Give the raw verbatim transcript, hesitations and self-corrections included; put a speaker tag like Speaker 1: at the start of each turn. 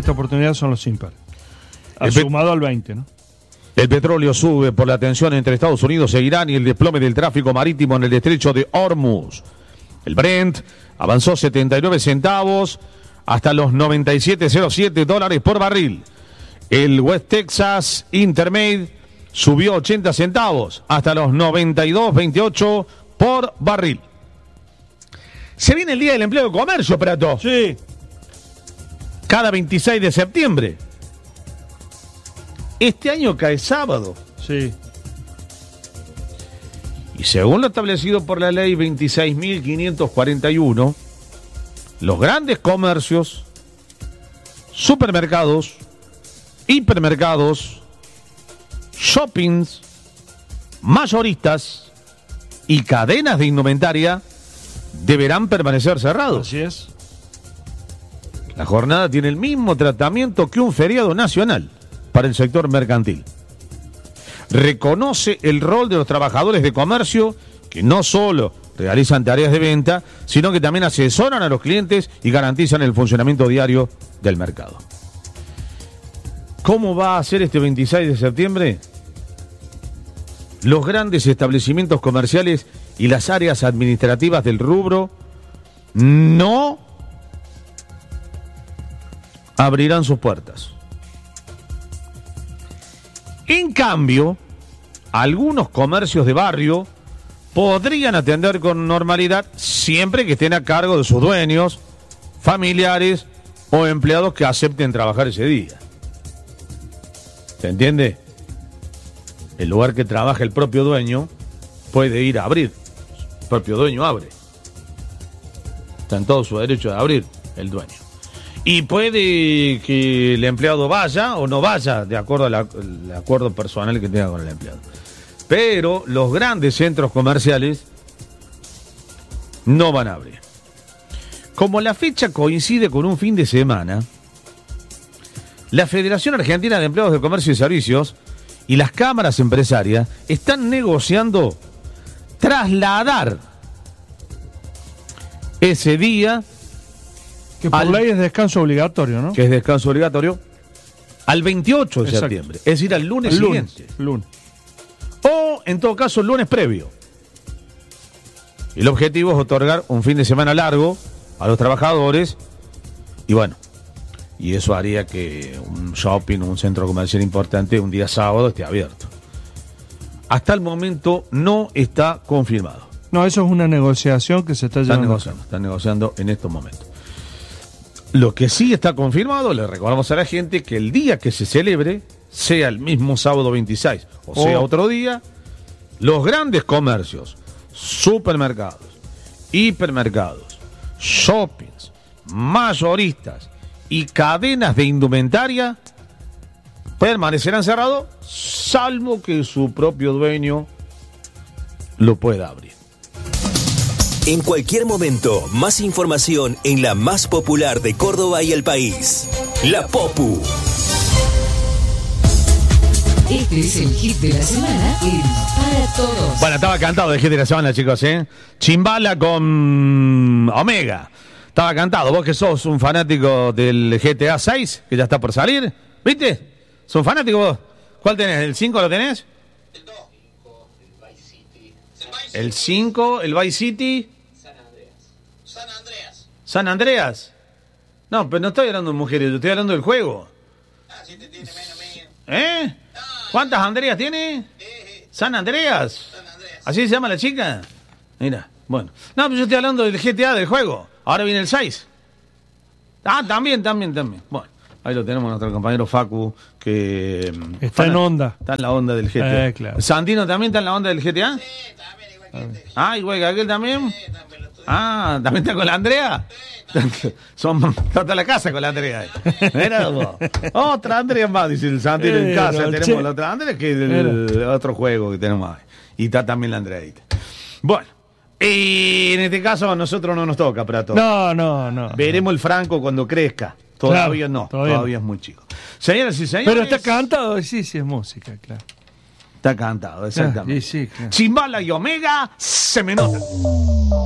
Speaker 1: esta oportunidad son los impares.
Speaker 2: El
Speaker 1: Sumado pe- al veinte, ¿no?
Speaker 2: El petróleo sube por la tensión entre Estados Unidos e Irán y el desplome del tráfico marítimo en el estrecho de Hormuz. El Brent avanzó setenta y nueve centavos hasta los noventa y siete coma cero siete dólares por barril. El West Texas Intermediate subió ochenta centavos hasta los noventa y dos coma veintiocho por barril. Se viene el Día del Empleo de Comercio, Prato.
Speaker 1: Sí.
Speaker 2: Cada veintiséis de septiembre. Este año cae sábado.
Speaker 1: Sí.
Speaker 2: Y según lo establecido por la ley veintiséis mil quinientos cuarenta y uno, los grandes comercios, supermercados, hipermercados, shoppings, mayoristas y cadenas de indumentaria deberán permanecer cerrados.
Speaker 1: Así es.
Speaker 2: La jornada tiene el mismo tratamiento que un feriado nacional para el sector mercantil. Reconoce el rol de los trabajadores de comercio que no solo realizan tareas de venta, sino que también asesoran a los clientes y garantizan el funcionamiento diario del mercado. ¿Cómo va a ser este veintiséis de septiembre? Los grandes establecimientos comerciales y las áreas administrativas del rubro no abrirán sus puertas. En cambio, algunos comercios de barrio podrían atender con normalidad siempre que estén a cargo de sus dueños, familiares o empleados que acepten trabajar ese día. ¿Se entiende? El lugar que trabaja el propio dueño puede ir a abrir. El propio dueño abre. Está en todo su derecho de abrir el dueño. Y puede que el empleado vaya o no vaya, de acuerdo al acuerdo personal que tenga con el empleado. Pero los grandes centros comerciales no van a abrir. Como la fecha coincide con un fin de semana, la Federación Argentina de Empleados de Comercio y Servicios y las cámaras empresarias están negociando trasladar ese día,
Speaker 1: que por
Speaker 2: al,
Speaker 1: ley es descanso obligatorio, ¿no?
Speaker 2: Que es descanso obligatorio, al veintiocho de
Speaker 1: Exacto.
Speaker 2: septiembre. Es decir, al lunes
Speaker 1: el
Speaker 2: siguiente.
Speaker 1: Lunes, lunes.
Speaker 2: O, en todo caso, el lunes previo. Y el objetivo es otorgar un fin de semana largo a los trabajadores. Y bueno, y eso haría que un shopping o un centro comercial importante un día sábado esté abierto. Hasta el momento no está confirmado.
Speaker 1: No, eso es una negociación que se está
Speaker 2: Están
Speaker 1: llevando.
Speaker 2: negociando, están negociando en estos momentos. Lo que sí está confirmado, le recordamos a la gente que el día que se celebre sea el mismo sábado veintiséis, o sea,
Speaker 1: Oh.
Speaker 2: otro día, los grandes comercios, supermercados, hipermercados, shoppings, mayoristas y cadenas de indumentaria permanecerán cerrados, salvo que su propio dueño lo pueda abrir.
Speaker 3: En cualquier momento, más información en la más popular de Córdoba y el país. La Popu.
Speaker 4: Este es el hit de la semana en Para Todos.
Speaker 2: Bueno, estaba cantado el hit de la semana, chicos, ¿eh? Chimbala con Omega. Estaba cantado. Vos que sos un fanático del G T A seis, que ya está por salir, ¿viste? ¿Sos fanático vos? ¿Cuál tenés? ¿El cinco lo tenés?
Speaker 5: El dos. El Vice City.
Speaker 2: El cinco, el Vice City.
Speaker 5: San Andreas. San Andreas.
Speaker 2: San Andreas. No, pero no estoy hablando de mujeres, yo estoy hablando del juego.
Speaker 5: Ah, sí te tiene menos mío.
Speaker 2: ¿Eh? ¿Cuántas Andreas tiene?
Speaker 5: Eh, eh.
Speaker 2: San Andreas.
Speaker 5: San Andreas.
Speaker 2: ¿Así se llama la chica? Mira, bueno. No, pero yo estoy hablando del G T A, del juego. Ahora viene el seis. Ah, también, también, también. Bueno, ahí lo tenemos nuestro compañero Facu, que...
Speaker 1: Está en onda.
Speaker 2: Está en la onda del G T A.
Speaker 1: Eh, claro.
Speaker 2: ¿Santino también está en la onda del G T A?
Speaker 5: Sí, también igual que este.
Speaker 2: Ah, igual que aquel también.
Speaker 5: Sí, también lo estoy.
Speaker 2: Ah, ¿también está con la Andrea? Son toda la casa con la Andrea. Mira vos. Otra Andrea más, dice el Santino en
Speaker 1: Eh,
Speaker 2: casa.
Speaker 1: no,
Speaker 2: Tenemos
Speaker 1: che.
Speaker 2: la otra Andrea que es el otro juego que tenemos ahí. Y está también la Andreita. Bueno, y en este caso a nosotros no nos toca, Prato.
Speaker 1: No, no, no.
Speaker 2: Veremos el Franco cuando crezca. Todavía
Speaker 1: Claro,
Speaker 2: no,
Speaker 1: todavía
Speaker 2: todavía,
Speaker 1: no.
Speaker 2: es muy chico. Señoras y señores.
Speaker 1: Pero está cantado, sí, sí, es música, claro.
Speaker 2: Está cantado, exactamente.
Speaker 1: Ah, sí, sí, claro.
Speaker 2: Chimbala y Omega se me nota.